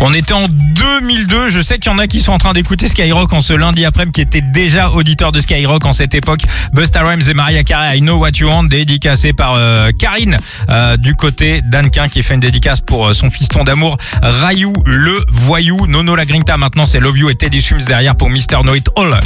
On était en 2002. Je sais qu'il y en a qui sont en train d'écouter Skyrock en ce lundi après-midi, qui étaient déjà auditeurs de Skyrock en cette époque. Busta Rhymes et Mariah Carey, I Know What You Want, dédicacé par Karine du côté d'Annequin, qui fait une dédicace pour son fiston d'amour Rayou le voyou. Nono la Grinta maintenant, c'est Love You et Teddy Swims derrière pour Mr. Know It All